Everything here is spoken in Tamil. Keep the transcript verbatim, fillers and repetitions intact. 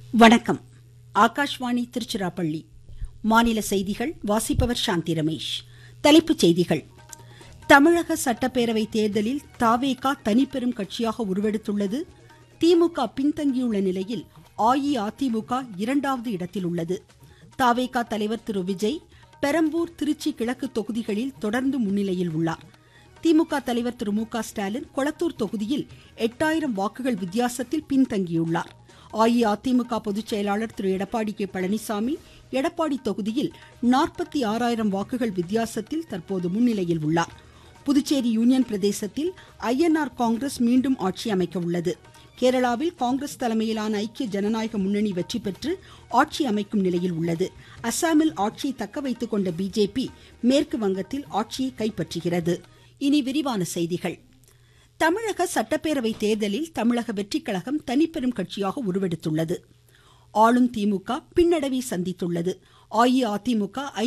வணக்கம். ஆகாஷ்வாணி திருச்சிராப்பள்ளி. மாநில செய்திகள் வாசிப்பவர் சாந்தி ரமேஷ். தலைப்புச் செய்திகள். தமிழக சட்டப்பேரவை தேர்தலில் தவேகா தனிப்பெரும் கட்சியாக உருவெடுத்துள்ளது. திமுக பின்தங்கியுள்ள நிலையில் அஇஅதிமுக இரண்டாவது இடத்தில் உள்ளது. தவேகா தலைவர் திரு விஜய் பெரம்பூர், திருச்சி கிழக்கு தொகுதிகளில் தொடர்ந்து முன்னிலையில் உள்ளார். திமுக தலைவர் திரு மு க ஸ்டாலின் கொளத்தூர் தொகுதியில் எட்டாயிரம் வாக்குகள் வித்தியாசத்தில் பின்தங்கியுள்ளார். அஇஅதிமுக பொதுச் செயலாளர் திரு எடப்பாடி கே பழனிசாமி எடப்பாடி தொகுதியில் நாற்பத்தி ஆறாயிரம் வாக்குகள் வித்தியாசத்தில் தற்போது முன்னிலையில் உள்ளார். புதுச்சேரி யூனியன் பிரதேசத்தில் ஐ என் ஆர் காங்கிரஸ் மீண்டும் ஆட்சி அமைக்க உள்ளது. கேரளாவில் காங்கிரஸ் தலைமையிலான ஐக்கிய ஜனநாயக முன்னணி வெற்றி பெற்று ஆட்சி அமைக்கும் நிலையில் உள்ளது. அசாமில் ஆட்சியை தக்க வைத்துக் கொண்ட பி ஜே பி மேற்கு வங்கத்தில் ஆட்சியை கைப்பற்றுகிறது. இனி விரிவான செய்திகள். தமிழக சட்டப்பேரவை தேர்தலில் தமிழக வெற்றி கழகம் தனிப்பெரும் கட்சியாக உருவெடுத்துள்ளது. ஆளும் திமுக பின்னடைவை சந்தித்துள்ளது. அஇஅதிமுக